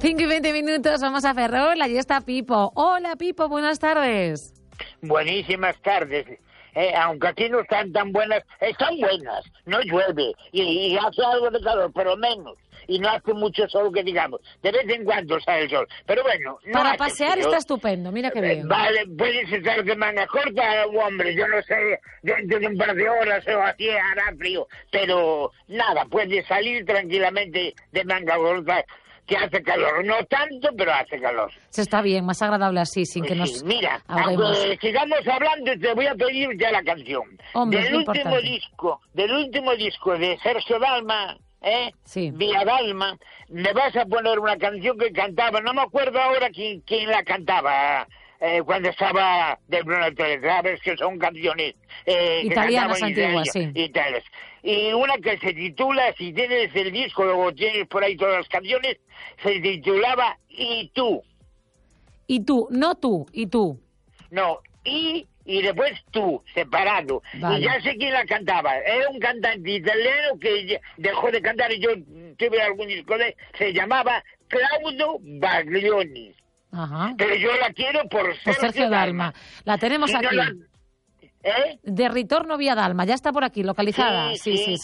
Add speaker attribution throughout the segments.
Speaker 1: 5:20, vamos a Ferrol, allí está Pipo. Hola Pipo, buenas tardes.
Speaker 2: Buenísimas tardes. Aunque aquí no están tan buenas, están buenas, no llueve y hace algo de calor, pero menos. Y no hace mucho sol que digamos. De vez en cuando sale el sol. Pero bueno, no
Speaker 1: para
Speaker 2: hace
Speaker 1: pasear
Speaker 2: frío.
Speaker 1: Está estupendo, mira qué bien.
Speaker 2: Vale, puedes estar de manga corta, hombre, yo no sé, dentro de un par de horas o así hará frío. Pero nada, puedes salir tranquilamente de manga corta, que hace calor. No tanto, pero hace calor.
Speaker 1: Se está bien, más agradable así, sin que nos
Speaker 2: mira,
Speaker 1: ahoguemos.
Speaker 2: aunque sigamos hablando, te voy a pedir ya la canción.
Speaker 1: Hombre,
Speaker 2: del último disco de Sergio Dalma,
Speaker 1: Sí.
Speaker 2: Vía Dalma, me vas a poner una canción que cantaba, no me acuerdo ahora quién la cantaba, cuando estaba de Bruno Teletraves, que son canciones
Speaker 1: italianas
Speaker 2: que cantaban
Speaker 1: antiguas, sí.
Speaker 2: italianas. Y una que se titula, si tienes el disco, luego tienes por ahí todas las canciones, se titulaba Y tú.
Speaker 1: Y tú, no tú, y tú.
Speaker 2: No, y después tú, separado.
Speaker 1: Vale.
Speaker 2: Y ya sé quién la cantaba. Era un cantante italiano que dejó de cantar y yo tuve algún disco de... Se llamaba Claudio Baglioni.
Speaker 1: Ajá.
Speaker 2: Pero yo la quiero por
Speaker 1: Sergio Dalma. La tenemos
Speaker 2: Si no
Speaker 1: aquí. De Ritorno Vía Dalma, ya está por aquí, localizada. Sí.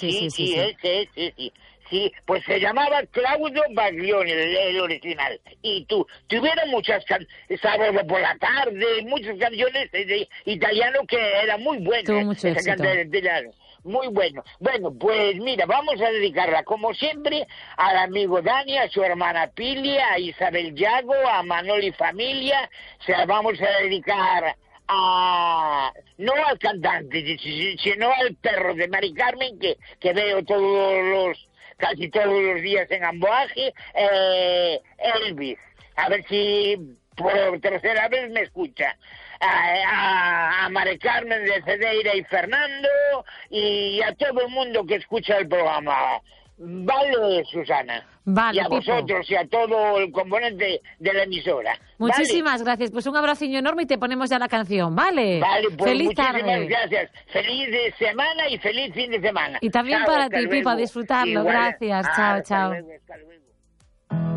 Speaker 2: Sí, pues se llamaba Claudio Baglioni, el original. Y tú, tuvieron muchas Sábado por la tarde, muchas canciones de italiano que eran muy buenas.
Speaker 1: Tuvo mucho éxito.
Speaker 2: Muy bueno. Bueno, pues mira, vamos a dedicarla, como siempre, al amigo Dani, a su hermana Pilia, a Isabel Yago, a Manoli Familia. Se la vamos a dedicar no al cantante, sino al perro de Mari Carmen, que veo casi todos los días en Amboaje, Elvis. A ver si por tercera vez me escucha. A Mari Carmen de Cedeira y Fernando, y a todo el mundo que escucha el programa. Vale, Susana.
Speaker 1: Vale,
Speaker 2: y a vosotros y a todo el componente de la emisora.
Speaker 1: Muchísimas gracias. Pues un abraciño enorme y te ponemos ya la canción, ¿vale?
Speaker 2: Vale, pues
Speaker 1: feliz
Speaker 2: muchísimas
Speaker 1: tarde.
Speaker 2: Gracias. Feliz de semana y feliz fin de semana.
Speaker 1: Y también
Speaker 2: chao,
Speaker 1: para ti,
Speaker 2: luego.
Speaker 1: Pipa, disfrutarlo.
Speaker 2: Igual.
Speaker 1: Gracias. Chao, chao.
Speaker 2: Hasta luego.